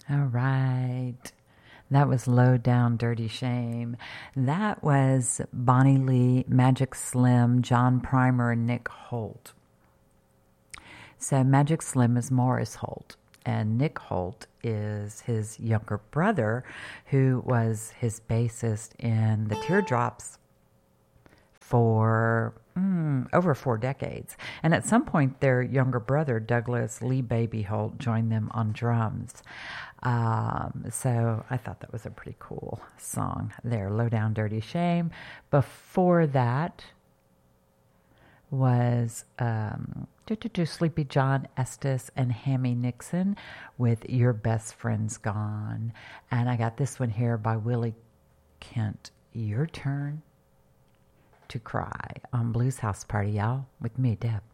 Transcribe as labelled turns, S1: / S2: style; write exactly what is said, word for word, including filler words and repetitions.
S1: All right. That was Low Down Dirty Shame. That was Bonnie Lee, Magic Slim, John Primer, and Nick Holt. So Magic Slim is Morris Holt, and Nick Holt is his younger brother, who was his bassist in the Teardrops for mm, over four decades. And at some point, their younger brother, Douglas Lee Baby Holt, joined them on drums. Um, so I thought that was a pretty cool song there, Low Down Dirty Shame. Before that was um, do, do, do, Sleepy John Estes and Hammy Nixon with Your Best Friend's Gone. And I got this one here by Willie Kent, Your Turn to Cry, on Blues House Party, y'all, with me, Deb.